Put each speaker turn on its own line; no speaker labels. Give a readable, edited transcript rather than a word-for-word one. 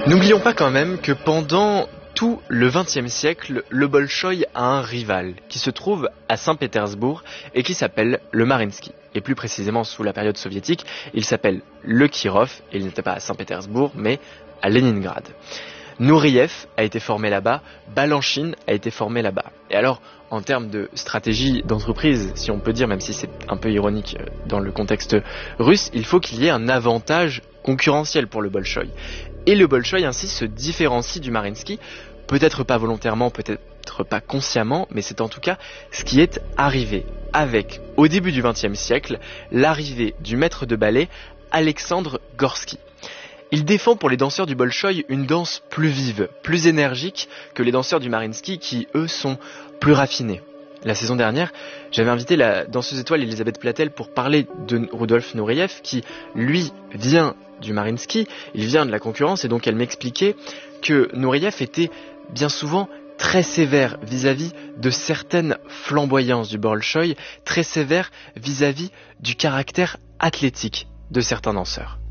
N'oublions pas quand même que pendant tout le XXe siècle, le Bolchoï a un rival qui se trouve à Saint-Pétersbourg et qui s'appelle le Mariinsky. Et plus précisément sous la période soviétique, il s'appelle le Kirov et il n'était pas à Saint-Pétersbourg mais à Leningrad. Nouriev a été formé là-bas, Balanchine a été formé là-bas. Et alors, en termes de stratégie d'entreprise, si on peut dire, même si c'est un peu ironique dans le contexte russe, il faut qu'il y ait un avantage concurrentiel pour le Bolchoï. Et le Bolchoï ainsi se différencie du Mariinsky, peut-être pas volontairement, peut-être pas consciemment, mais c'est en tout cas ce qui est arrivé avec, au début du XXe siècle, l'arrivée du maître de ballet Alexandre Gorsky. Il défend pour les danseurs du Bolchoï une danse plus vive, plus énergique que les danseurs du Mariinsky qui, eux, sont plus raffinés. La saison dernière, j'avais invité la danseuse étoile Elisabeth Platel pour parler de Rudolf Nureyev qui, lui, vient du Mariinsky, il vient de la concurrence et donc elle m'expliquait que Nureyev était bien souvent très sévère vis-à-vis de certaines flamboyances du Bolchoï, très sévère vis-à-vis du caractère athlétique de certains danseurs.